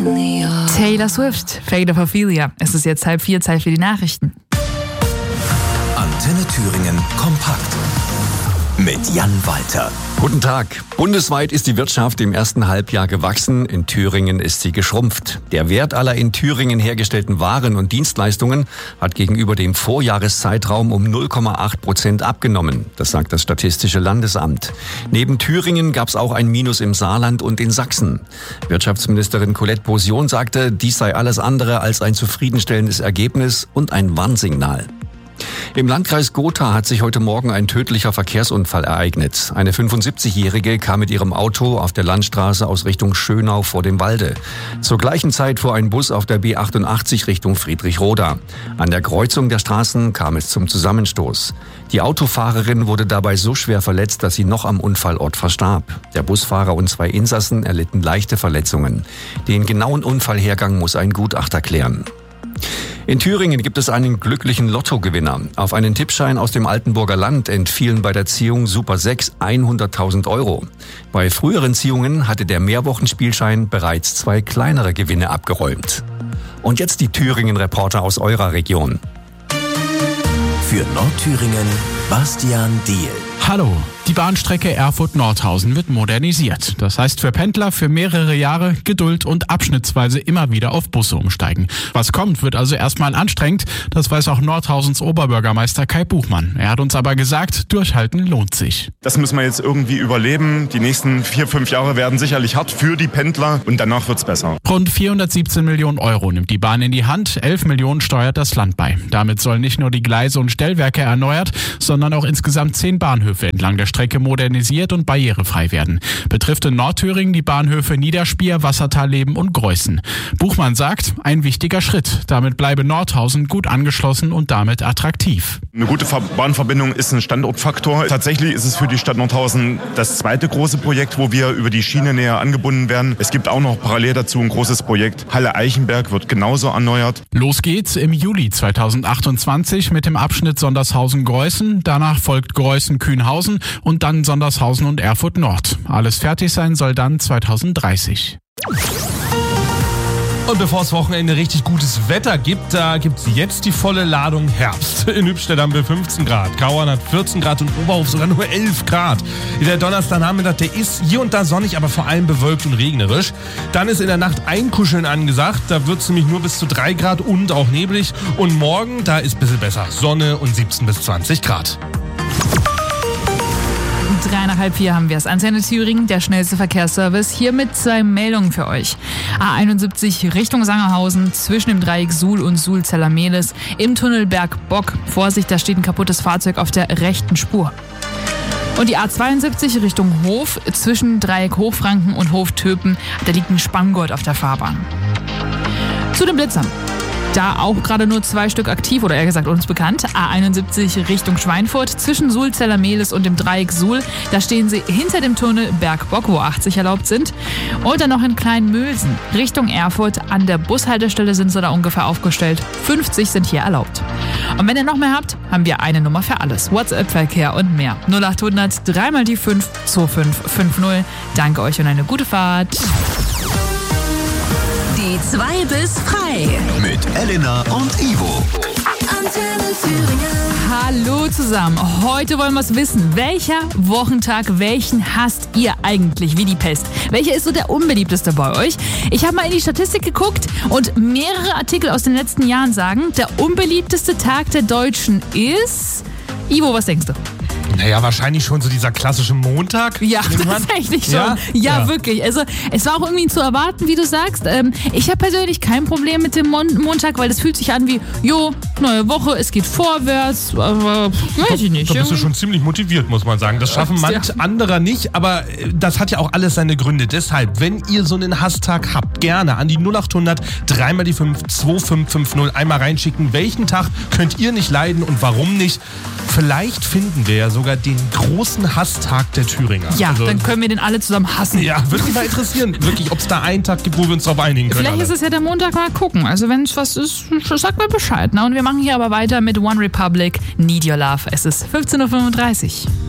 Taylor Swift, Fate of Ophelia. Es ist jetzt 3:30, Zeit für die Nachrichten. Antenne Thüringen kompakt mit Jan Walter. Guten Tag. Bundesweit ist die Wirtschaft im ersten Halbjahr gewachsen. In Thüringen ist sie geschrumpft. Der Wert aller in Thüringen hergestellten Waren und Dienstleistungen hat gegenüber dem Vorjahreszeitraum um 0,8% abgenommen. Das sagt das Statistische Landesamt. Neben Thüringen gab es auch ein Minus im Saarland und in Sachsen. Wirtschaftsministerin Colette Bosion sagte, dies sei alles andere als ein zufriedenstellendes Ergebnis und ein Warnsignal. Im Landkreis Gotha hat sich heute Morgen ein tödlicher Verkehrsunfall ereignet. Eine 75-Jährige kam mit ihrem Auto auf der Landstraße aus Richtung Schönau vor dem Walde. Zur gleichen Zeit fuhr ein Bus auf der B88 Richtung Friedrichroda. An der Kreuzung der Straßen kam es zum Zusammenstoß. Die Autofahrerin wurde dabei so schwer verletzt, dass sie noch am Unfallort verstarb. Der Busfahrer und 2 Insassen erlitten leichte Verletzungen. Den genauen Unfallhergang muss ein Gutachter klären. In Thüringen gibt es einen glücklichen Lottogewinner. Auf einen Tippschein aus dem Altenburger Land entfielen bei der Ziehung Super 6 100.000 Euro. Bei früheren Ziehungen hatte der Mehrwochenspielschein bereits 2 kleinere Gewinne abgeräumt. Und jetzt die Thüringen-Reporter aus eurer Region. Für Nordthüringen Bastian Diehl. Hallo, die Bahnstrecke Erfurt-Nordhausen wird modernisiert. Das heißt für Pendler für mehrere Jahre Geduld und abschnittsweise immer wieder auf Busse umsteigen. Was kommt, wird also erstmal anstrengend. Das weiß auch Nordhausens Oberbürgermeister Kai Buchmann. Er hat uns aber gesagt, durchhalten lohnt sich. Das müssen wir jetzt irgendwie überleben. Die nächsten 4-5 Jahre werden sicherlich hart für die Pendler und danach wird's besser. Rund 417 Millionen Euro nimmt die Bahn in die Hand. 11 Millionen steuert das Land bei. Damit sollen nicht nur die Gleise und Stellwerke erneuert, sondern auch insgesamt 10 Bahnhöfe entlang der Strecke modernisiert und barrierefrei werden. Betrifft in Nordthüringen die Bahnhöfe Niederspier, Wassertalleben und Greußen. Buchmann sagt, ein wichtiger Schritt. Damit bleibe Nordhausen gut angeschlossen und damit attraktiv. Eine gute Bahnverbindung ist ein Standortfaktor. Tatsächlich ist es für die Stadt Nordhausen das zweite große Projekt, wo wir über die Schiene näher angebunden werden. Es gibt auch noch parallel dazu ein großes Projekt. Halle-Eichenberg wird genauso erneuert. Los geht's im Juli 2028 mit dem Abschnitt Sondershausen-Greußen. Danach folgt Greußen-Kühnhausen und dann Sondershausen und Erfurt Nord. Alles fertig sein soll dann 2030. Und bevor es Wochenende richtig gutes Wetter gibt, da gibt es jetzt die volle Ladung Herbst. In Hübstedt haben wir 15 Grad, Kauern hat 14 Grad und Oberhof sogar nur 11 Grad. Der Donnerstagnachmittag, der ist hier und da sonnig, aber vor allem bewölkt und regnerisch. Dann ist in der Nacht Einkuscheln angesagt, da wird es nämlich nur bis zu 3 Grad und auch neblig. Und morgen, da ist ein bisschen besser, Sonne und 17 bis 20 Grad. 3 nach halb 4 haben wir es. Antenne Thüringen, der schnellste Verkehrsservice. Hier mit 2 Meldungen für euch. A71 Richtung Sangerhausen zwischen dem Dreieck Suhl und Suhl-Zellermehlis im Tunnel Bergbock. Vorsicht, da steht ein kaputtes Fahrzeug auf der rechten Spur. Und die A72 Richtung Hof zwischen Dreieck Hochfranken und Hof Töpen. Da liegt ein Spanngurt auf der Fahrbahn. Zu den Blitzern. Da auch gerade nur 2 Stück aktiv, oder eher gesagt uns bekannt. A71 Richtung Schweinfurt zwischen Suhl-Zellermehlis und dem Dreieck Suhl. Da stehen sie hinter dem Tunnel Bergbock, wo 80 erlaubt sind. Und dann noch in Kleinmülsen Richtung Erfurt. An der Bushaltestelle sind sie da ungefähr aufgestellt. 50 sind hier erlaubt. Und wenn ihr noch mehr habt, haben wir eine Nummer für alles. WhatsApp-Verkehr und mehr. 0800 3 mal die 5 2550. Danke euch und eine gute Fahrt. Die 2 bis frei. Mit Elena und Ivo. Antenne Thüringen. Hallo zusammen. Heute wollen wir es wissen. Welcher Wochentag, welchen hasst ihr eigentlich wie die Pest? Welcher ist so der unbeliebteste bei euch? Ich habe mal in die Statistik geguckt und mehrere Artikel aus den letzten Jahren sagen, der unbeliebteste Tag der Deutschen ist... Ivo, was denkst du? Naja, wahrscheinlich schon so dieser klassische Montag. Ja, tatsächlich schon. Ja, wirklich. Also es war auch irgendwie zu erwarten, wie du sagst. Ich habe persönlich kein Problem mit dem Montag, weil das fühlt sich an wie, neue Woche, es geht vorwärts, aber weiß ich nicht. Da bist du schon ziemlich motiviert, muss man sagen. Das schaffen manch anderer nicht, aber das hat ja auch alles seine Gründe. Deshalb, wenn ihr so einen Hasstag habt, gerne an die 0800 3 mal die 5 2550 einmal reinschicken. Welchen Tag könnt ihr nicht leiden und warum nicht? Vielleicht finden wir ja sogar den großen Hasstag der Thüringer. Ja, also, dann können wir den alle zusammen hassen. Ja, würde mich mal interessieren, wirklich, ob es da einen Tag gibt, wo wir uns drauf einigen können. Vielleicht ist es ja der Montag, mal gucken. Also wenn es was ist, sagt mal Bescheid. Und wir machen hier aber weiter mit One Republic, Need Your Love. Es ist 15.35 Uhr.